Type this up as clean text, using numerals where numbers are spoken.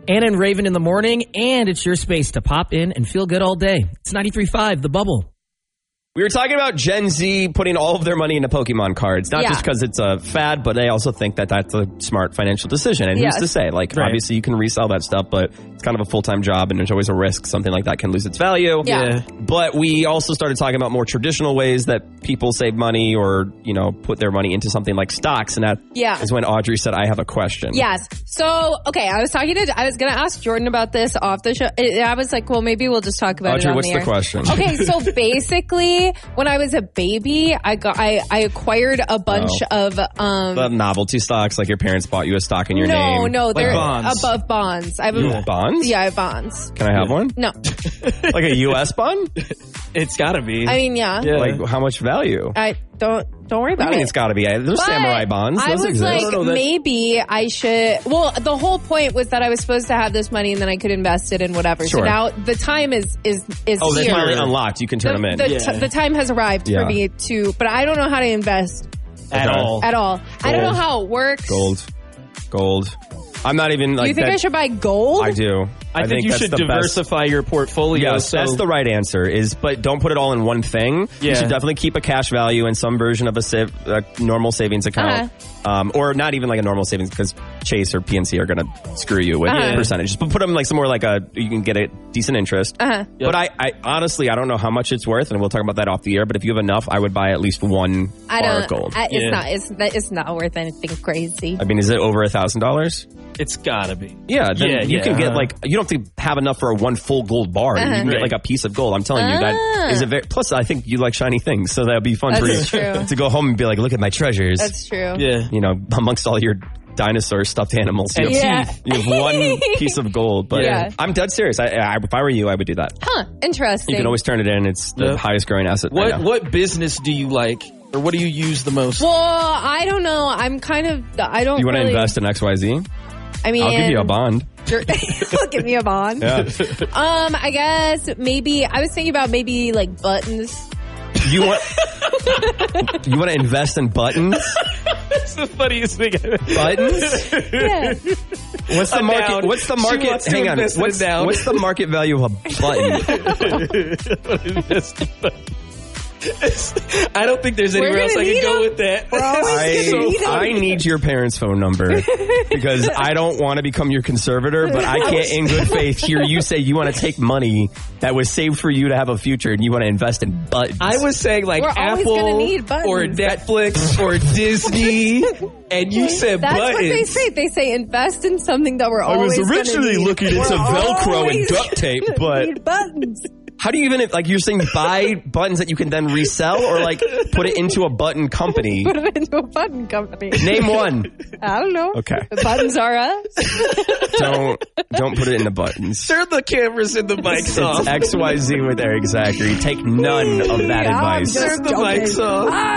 Anna and Raven in the morning, and it's your space to pop in and feel good all day. It's 93.5, The Bubble. We were talking about Gen Z putting all of their money into Pokemon cards, not just because it's a fad, but they also think that that's a smart financial decision. And who's to say? Like, obviously you can resell that stuff, but it's kind of a full-time job and there's always a risk something like that can lose its value. Yeah. But we also started talking about more traditional ways that people save money or, you know, put their money into something like stocks. And that is when Audrey said, I have a question. Yes. So, okay, I was going to ask Jordan about this off the show. I was like, well, maybe we'll just talk about Audrey, it on what's the air. the question? Okay, so basically, when I was a baby, I acquired a bunch of the novelty stocks, like your parents bought you a stock in your name. No, they're bonds. above bonds. I have bonds? Yeah, I have bonds. Can I have one? No. Like a U.S. bond? It's gotta be. I mean, yeah. Like how much value? I don't worry about I mean, it. it's got to be. There's samurai bonds. I Those was exist. like, maybe I should. Well, the whole point was that I was supposed to have this money and then I could invest it in whatever. Sure. So now the time is it's here. finally unlocked. You can turn them in. The time has arrived for me to, but I don't know how to invest At all. I don't know how it works. Gold. I'm not even like. You think I should buy gold? I do. I think you that's should the diversify your portfolio. Yes, that's the right answer. But don't put it all in one thing. Yeah. You should definitely keep a cash value in some version of a normal savings account, or not even like a normal savings because Chase or PNC are going to screw you with percentages. But put them like somewhere like you can get a decent interest. But I honestly I don't know how much it's worth, and we'll talk about that off the air. But if you have enough, I would buy at least one bar of gold. It's not worth anything crazy. I mean, is it over $1,000? It's gotta be. Yeah, then you can get like, you don't have to have enough for one full gold bar. You can get like a piece of gold. I'm telling you, that is a very, plus I think you like shiny things, so that would be fun for you to go home and be like, look at my treasures. That's true. Yeah. You know, amongst all your dinosaur stuffed animals. You have one piece of gold. But I'm dead serious. If I were you, I would do that. Interesting. You can always turn it in. It's the highest growing asset. What business do you like? Or what do you use the most? Well, I don't know. I'm kind of, I don't You want to really invest in XYZ? I mean, I'll give you a bond. Give me a bond. Yeah. I guess maybe I was thinking about maybe like buttons. You want to invest in buttons? That's the funniest thing ever. Buttons? Yeah. What's the market? Down. What's the market? Hang on. What's the market value of a button? I don't think there's anywhere else I can go with that. I need your parents' phone number because I don't want to become your conservator, but I can't in good faith hear you say you want to take money that was saved for you to have a future and you want to invest in buttons. I was saying like Apple or Netflix or Disney, and you said That's buttons. What they say. They say invest in something that we're always I was originally looking into Velcro and duct tape, but need buttons. How do you even, like, you're saying buy buttons that you can then resell or, like, put it into a button company? Put it into a button company. Name one. I don't know. Okay. The buttons are us. Don't put it in the buttons. Turn the cameras and the mics off. It's XYZ with Eric Zachary. Take none of that advice. Turn the mics off.